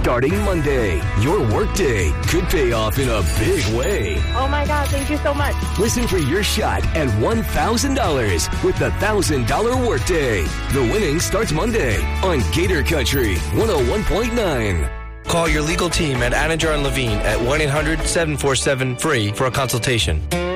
Starting Monday, your workday could pay off in a big way. Oh my God, thank you so much. Listen for your shot at $1,000 with the $1,000 workday. The winning starts Monday on Gator Country 101.9. Call your legal team at Anninger and Levine at 1-800-747-FREE for a consultation.